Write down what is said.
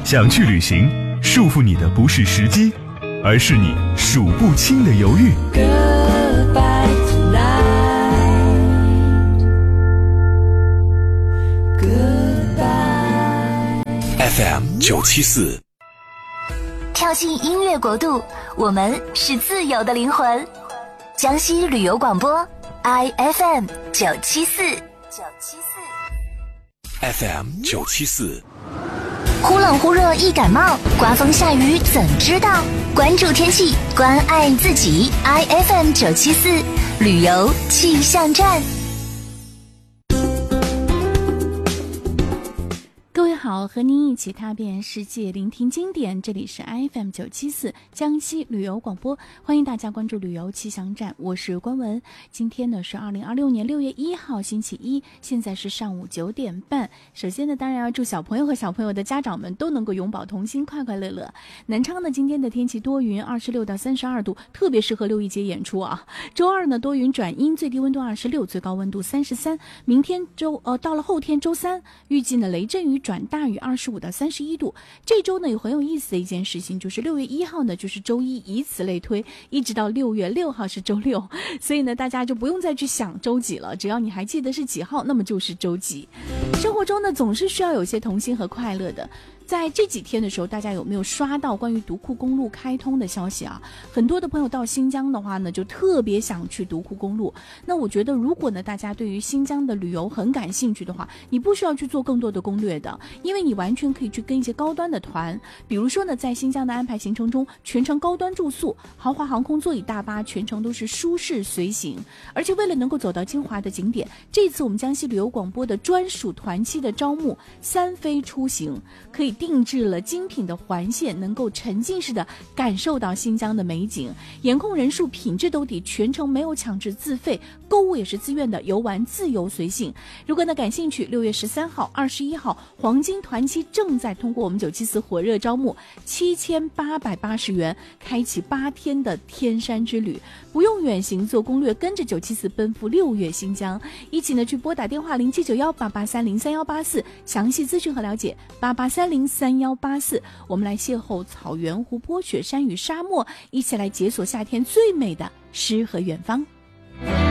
想去旅行，束缚你的不是时机，而是你数不清的犹豫。 FM974， 跳进音乐国度，我们是自由的灵魂。江西旅游广播 IFM974。 FM974， 忽冷忽热易感冒，刮风下雨怎知道？关注天气，关爱自己。IFM974旅游气象站。 各位好，和您一起踏遍世界，聆听经典，这里是 IFM974 江西旅游广播，欢迎大家关注旅游气象站，我是关文。今天呢是2026年6月1号星期一，现在是上午9点半。首先呢，当然要祝小朋友和小朋友的家长们都能够永葆童心，快快乐乐。南昌呢今天的天气多云，26到32度，特别适合六一节演出啊。周二呢多云转阴，最低温度26，最高温度33。明天到了后天周三，预计呢雷阵雨转大雨25到31度。这周呢有很有意思的一件事情，就是6月1号呢就是周一，以此类推，一直到6月6号是周六，所以呢大家就不用再去想周几了，只要你还记得是几号，那么就是周几。生活中呢总是需要有些童心和快乐的。在这几天的时候，大家有没有刷到关于独库公路开通的消息啊？很多的朋友到新疆的话呢，就特别想去独库公路。那我觉得，如果呢大家对于新疆的旅游很感兴趣的话，你不需要去做更多的攻略的，因为你完全可以去跟一些高端的团，比如说呢，在新疆的安排行程中，全程高端住宿，豪华航空座椅大巴，全程都是舒适随行。而且为了能够走到精华的景点，这次我们江西旅游广播的专属团期的招募3飞出行，可以定制了精品的环线，能够沉浸式的感受到新疆的美景，严控人数，品质都抵，全程没有强制自费，购物也是自愿的，游玩自由随性。如果呢感兴趣，6月13号、21号黄金团期正在通过我们974火热招募，7880元开启8天的天山之旅，不用远行做攻略，跟着974奔赴6月新疆，一起呢去拨打电话079188303184，详细咨询和了解88303184，我们来邂逅草原、湖泊、雪山与沙漠，一起来解锁夏天最美的诗和远方。